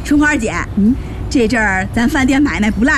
春花姐，这阵儿咱饭店买卖不赖